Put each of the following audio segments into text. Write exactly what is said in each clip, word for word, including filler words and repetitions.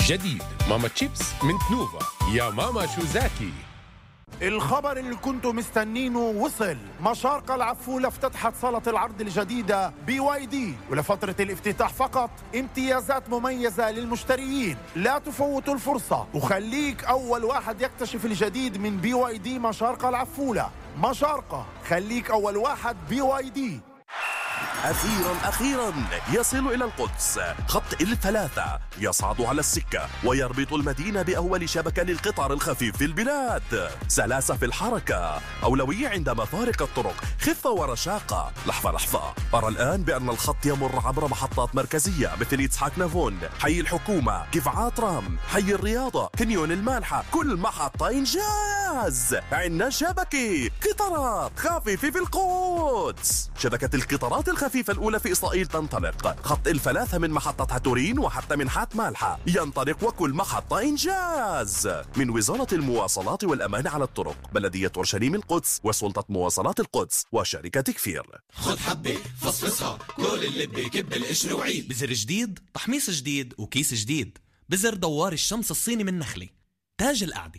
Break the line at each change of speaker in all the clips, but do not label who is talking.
جديد ماما تشيبس من تنوفا. يا ماما شو زاكي.
الخبر اللي كنتوا مستنينه وصل. مشارقة العفولة افتتحت صالة العرض الجديدة بي واي دي، ولفترة الافتتاح فقط امتيازات مميزة للمشتريين. لا تفوتوا الفرصة وخليك أول واحد يكتشف الجديد من بي واي دي مشارقة العفولة. مشارقة، خليك أول واحد بي واي دي.
أخيرا أخيرا يصل إلى القدس خط الثلاثة، يصعد على السكة ويربط المدينة بأول شبكة للقطار الخفيف في البلاد. سلاسة في الحركة، أولوية عند مفارق الطرق، خفة ورشاقة. لحظة لحظة، أرى الآن بأن الخط يمر عبر محطات مركزية مثل إسحاق نافون، حي الحكومة، كفعات رام، حي الرياضة، كنيون المانحة. كل محطة إنجاز. عندنا شبكة قطارات خفيفة في القدس. شبكة القطارات الخفيفة الأولى في إسرائيل تنطلق. خط الثلاثة من محطة هاتورين وحتى من حات مالحة ينطلق، وكل محطة إنجاز. من وزارة المواصلات والأمان على الطرق، بلدية أورشليم القدس، وسلطة مواصلات القدس، وشركة كفير.
خد حبة فصفصها، كل اللي بكب القشر وعيد.
بزر جديد، تحميص جديد، وكيس جديد. بزر دوار الشمس الصيني من نخلة، تاج القعدة.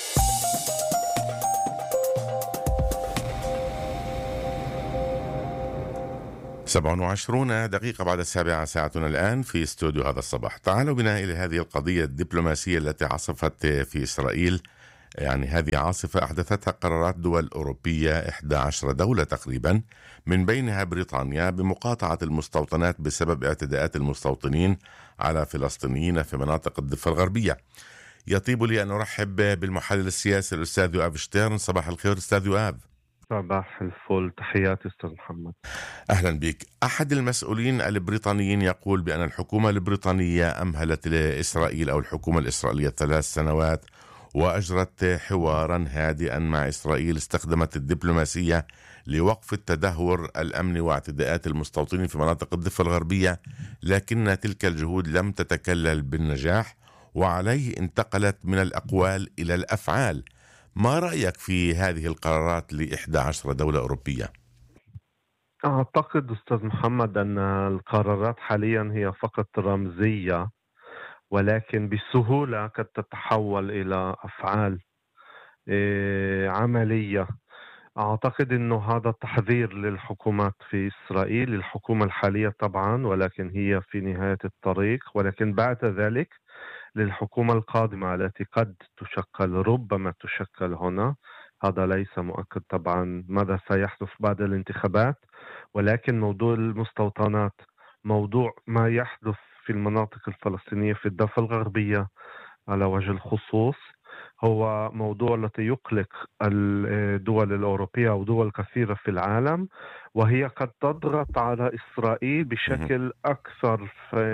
سبع وعشرون دقيقة بعد السابعة ساعتنا الآن في استوديو هذا الصباح. تعالوا بنا إلى هذه القضية الدبلوماسية التي عصفت في إسرائيل. يعني هذه عاصفة أحدثتها قرارات دول أوروبية، إحدى عشر دولة تقريبا، من بينها بريطانيا، بمقاطعة المستوطنات بسبب اعتداءات المستوطنين على فلسطينيين في مناطق الضفة الغربية. يطيب لي أن أرحب بالمحلل السياسي الأستاذ يؤاف شتيرن. صباح الخير أستاذ يؤاف.
صباح الفل، تحياتي أستاذ محمد.
أهلا بك. أحد المسؤولين البريطانيين يقول بأن الحكومة البريطانية أمهلت لإسرائيل أو الحكومة الإسرائيلية ثلاث سنوات وأجرت حوارا هادئا مع إسرائيل، استخدمت الدبلوماسية لوقف التدهور الأمني واعتداءات المستوطنين في مناطق الضفة الغربية، لكن تلك الجهود لم تتكلل بالنجاح، وعليه انتقلت من الأقوال إلى الأفعال. ما رأيك في هذه القرارات لإحدى عشر دولة أوروبية؟
أعتقد أستاذ محمد أن القرارات حاليا هي فقط رمزية، ولكن بسهولة قد تتحول إلى أفعال إيه عملية. أعتقد أنه هذا تحذير للحكومات في إسرائيل، الحكومة الحالية طبعا، ولكن هي في نهاية الطريق، ولكن بعد ذلك للحكومة القادمة التي قد تشكل، ربما تشكل هنا، هذا ليس مؤكد طبعا ماذا سيحدث بعد الانتخابات، ولكن موضوع المستوطنات، موضوع ما يحدث في المناطق الفلسطينية في الضفة الغربية على وجه الخصوص، هو موضوع الذي يقلق الدول الأوروبية أو دول كثيرة في العالم، وهي قد تضغط على إسرائيل بشكل أكثر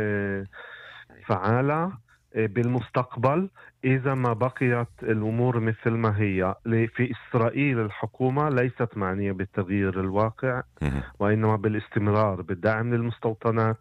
فعالة بالمستقبل إذا ما بقيت الأمور مثل ما هي. في إسرائيل الحكومة ليست معنية بتغيير الواقع، وإنما بالاستمرار بالدعم للمستوطنات،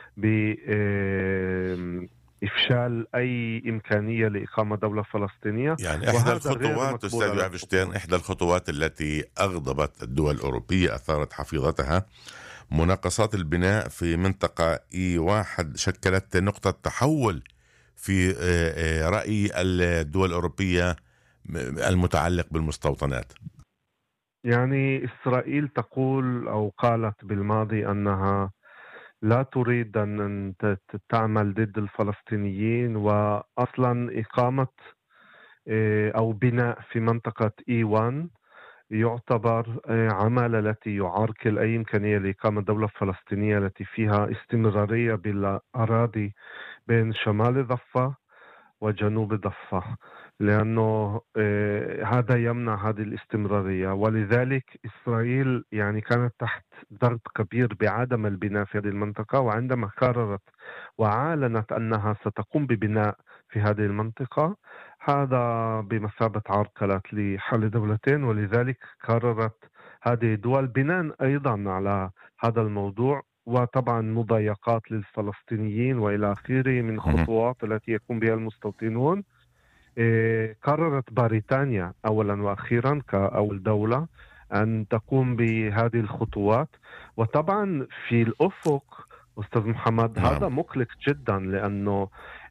بإفشال أي إمكانية لإقامة دولة فلسطينية.
يعني إحدى الخطوات أستاذ يؤاف شتيرن، إحدى الخطوات التي أغضبت الدول الأوروبية أثارت حفيظتها، مناقصات البناء في منطقة إي واحد شكلت نقطة تحول في رأي الدول الأوروبية المتعلق بالمستوطنات.
يعني إسرائيل تقول أو قالت بالماضي أنها لا تريد أن تعمل ضد الفلسطينيين، وأصلا إقامة أو بناء في منطقة إي واحد يعتبر عمل التي يعرقل أي إمكانية لإقامة دولة فلسطينية التي فيها استمرارية بالأراضي بين شمال الضفة وجنوب الضفة، لأنه هذا يمنع هذه الاستمرارية. ولذلك إسرائيل يعني كانت تحت ضغط كبير بعدم البناء في هذه المنطقة، وعندما قررت وعلنت أنها ستقوم ببناء في هذه المنطقة، هذا بمثابة عرقلة لحل دولتين، ولذلك قررت هذه الدول بناء أيضا على هذا الموضوع، وطبعا مضايقات للفلسطينيين وإلى آخره من خطوات التي يقوم بها المستوطنون. إيه قررت بريطانيا أولا وأخيرا كأول دولة أن تقوم بهذه الخطوات. وطبعا في الأفق أستاذ محمد هذا مقلق جدا، لأنه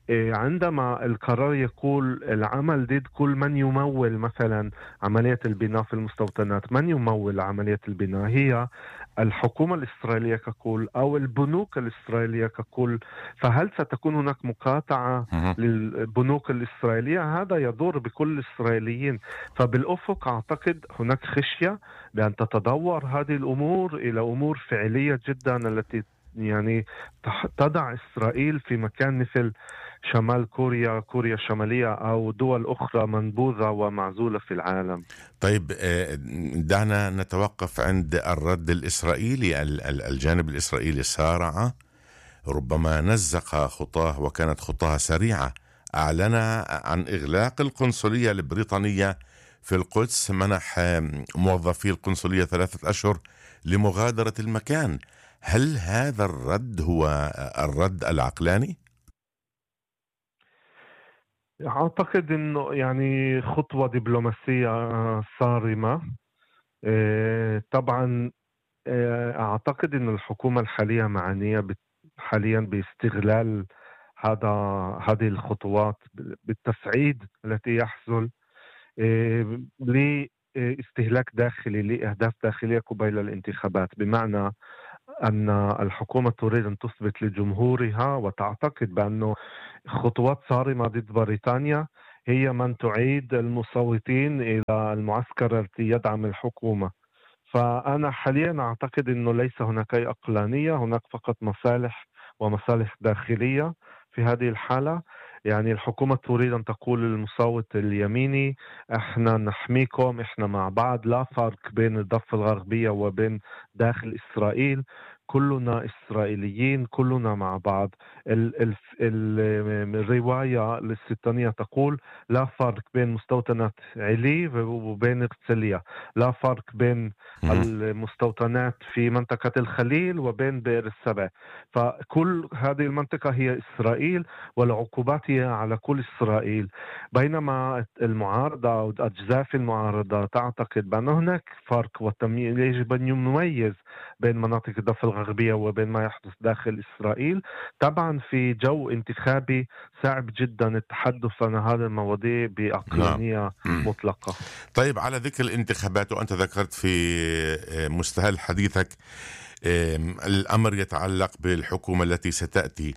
إيه، عندما القرار يقول العمل ضد كل من يمول مثلا عملية البناء في المستوطنات، من يمول عملية البناء؟ هي الحكومة الإسرائيلية ككل أو البنوك الإسرائيلية ككل. فهل ستكون هناك مقاطعة
مهم.
للبنوك الإسرائيلية؟ هذا يضر بكل الإسرائيليين. فبالأفق أعتقد هناك خشية بأن تتدور هذه الأمور إلى أمور فعلية جدا، التي يعني تح- تضع إسرائيل في مكان مثل شمال كوريا، كوريا الشمالية، أو دول أخرى منبوذة ومعزولة في العالم.
طيب، آه، دعنا نتوقف عند الرد الإسرائيلي. ال- ال- الجانب الإسرائيلي سارع، ربما نزق خطاه وكانت خطاها سريعة. أعلن عن إغلاق القنصلية البريطانية في القدس، منح آم، موظفي القنصلية ثلاثة أشهر لمغادرة المكان. هل هذا الرد هو الرد العقلاني؟
أعتقد أنه يعني خطوة دبلوماسية آه، صارمة. آه، طبعا آه، أعتقد أن الحكومة الحالية معنية بت- حاليا باستغلال هذا هذه الخطوات بالتصعيد التي يحصل آه، لاستهلاك داخلي لأهداف داخلية قبيل الانتخابات. بمعنى أن الحكومة تريد أن تثبت لجمهورها وتعتقد بأنه خطوات صارمة ضد بريطانيا هي من تعيد المصوتين إلى المعسكر الذي يدعم الحكومة. فأنا حاليا أعتقد أنه ليس هناك أي عقلانية، هناك فقط مصالح ومصالح داخلية في هذه الحالة. يعني الحكومة تريد أن تقول للمصوت اليميني احنا نحميكم، احنا مع بعض، لا فرق بين الضفة الغربية وبين داخل إسرائيل، كلنا إسرائيليين، كلنا مع بعض. ال ال ال الرواية الاستيطانية تقول لا فرق بين مستوطنات علي وبين ارتسلية، لا فرق بين
مهم.
المستوطنات في منطقة الخليل وبين بئر السبع. فكل هذه المنطقة هي إسرائيل، والعقوبات هي على كل إسرائيل. بينما المعارضة أو أجزاء في المعارضة تعتقد بأن هناك فرق وتمييز، يجب أن يميز بين مناطق الضفة الغربية وبين ما يحدث داخل إسرائيل. طبعا في جو انتخابي صعب جدا التحدث عن هذه المواضيع
نعم.
بعقلانية
مم.
مطلقة.
طيب، على ذكر الانتخابات، وأنت ذكرت في آه، مستهل حديثك آم، الأمر يتعلق بالحكومة التي ستأتي.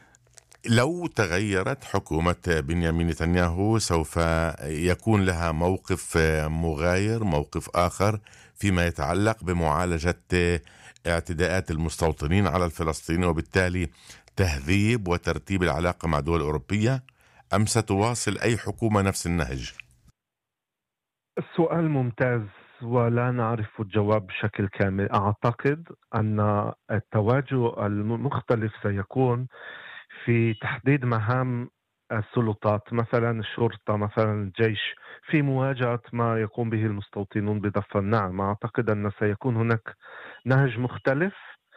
لو تغيرت حكومة بنيامين نتنياهو سوف يكون لها موقف آه، مغاير، موقف آخر فيما يتعلق بمعالجة آه، اعتداءات المستوطنين على الفلسطينيين، وبالتالي تهذيب وترتيب العلاقة مع دول أوروبية، أم ستواصل أي حكومة نفس النهج؟
السؤال ممتاز ولا نعرف الجواب بشكل كامل. أعتقد أن التوجه المختلف سيكون في تحديد مهام السلطات، مثلا الشرطة، مثلا الجيش، في مواجهة ما يقوم به المستوطنون بضفة. نعم، أعتقد أن سيكون هناك نهج مختلف،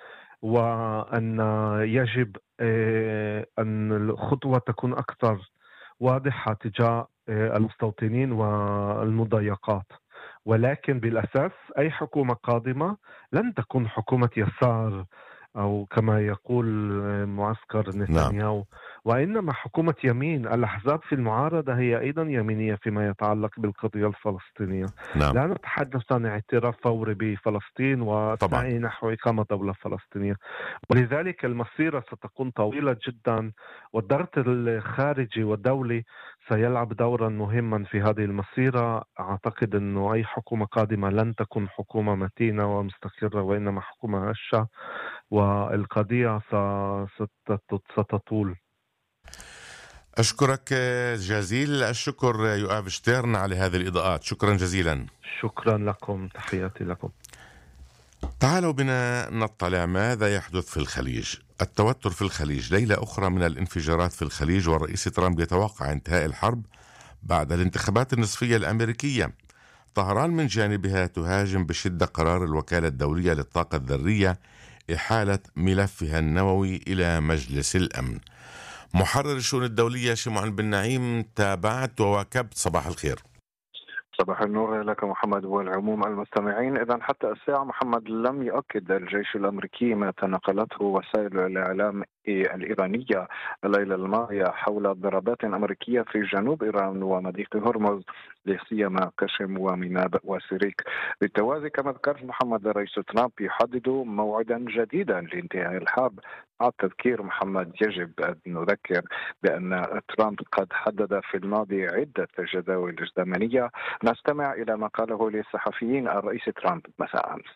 وأن يجب آه، أن الخطوة تكون أكثر واضحة تجاه آه، المستوطنين والمضايقات. ولكن بالأساس أي حكومة قادمة لن تكون حكومة يسار أو كما يقول آه، معسكر
نعم.
نتنياهو، وإنما حكومة يمين. الأحزاب في المعارضة هي أيضا يمينية فيما يتعلق بالقضية الفلسطينية.
نعم.
لا نتحدث عن اعتراف فوري بفلسطين
طبعا.
والسعي نحو إقامة دولة فلسطينية. ولذلك المسيرة ستكون طويلة جدا، والضغط الخارجي والدولي سيلعب دورا مهما في هذه المسيرة. أعتقد أنه أي حكومة قادمة لن تكون حكومة متينة ومستقرة، وإنما حكومة هشة، والقضية س- ست- ستطول.
أشكرك جزيل الشكر يؤاف شتيرن على هذه الإضاءات. شكرا جزيلا.
شكرا لكم، تحياتي لكم.
تعالوا بنا نطلع ماذا يحدث في الخليج. التوتر في الخليج، ليلة أخرى من الانفجارات في الخليج، والرئيس ترامب يتوقع انتهاء الحرب بعد الانتخابات النصفية الأمريكية. طهران من جانبها تهاجم بشدة قرار الوكالة الدولية للطاقة الذرية إحالة ملفها النووي إلى مجلس الأمن. محرر الشؤون الدولية شمعان بن نعيم، تابعت وواكبت. صباح الخير.
صباح النور لك محمد والعموم المستمعين. إذا حتى الساعة محمد لم يؤكد الجيش الأمريكي ما تناقلته وسائل الإعلام الإيرانية الليلة الماضية حول ضربات أمريكية في جنوب إيران ومضيق هرمز لسيما قشم وميناء وسيريك. بالتوازي كما ذكرت محمد، رئيس ترامب يحدد موعدا جديدا لانتهاء الحرب. مع التذكير محمد، يجب أن نذكر بأن ترامب قد حدد في الماضي عدة جداول زمنية. نستمع إلى ما قاله للصحفيين الرئيس ترامب مساء أمس.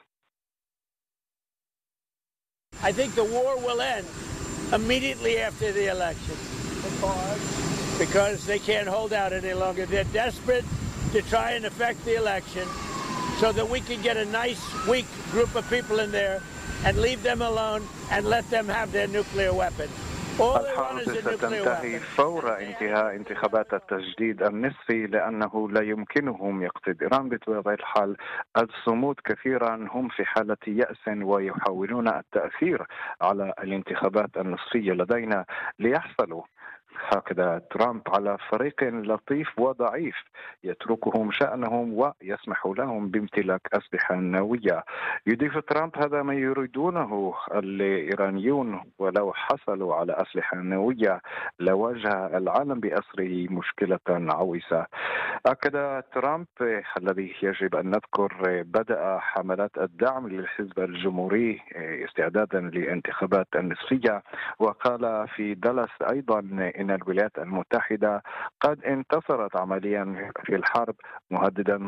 I think the war will end immediately after the election because they can't hold out any longer. They're desperate to try and affect the election so that we can get a nice, weak group of people in there and leave them alone and let them have their nuclear weapons.
الحرب ستنتهي فور انتهاء انتخابات التجديد النصفي، لأنه لا يمكنهم يقصد إيران بطبيعة الحال الصمود كثيرا. هم في حالة يأس ويحاولون التأثير على الانتخابات النصفية لدينا ليحصلوا هكذا ترامب على فريق لطيف وضعيف يتركهم شأنهم ويسمح لهم بامتلاك أسلحة نووية. يضيف ترامب هذا ما يريدونه الإيرانيون، ولو حصلوا على أسلحة نووية لواجه العالم بأسره مشكلة عويصة. أكد ترامب الذي يجب أن نذكر بدأ حملات الدعم للحزب الجمهوري استعدادا للانتخابات النصفية، وقال في دالاس أيضا إن الولايات المتحدة قد انتصرت عمليا في الحرب، مهددا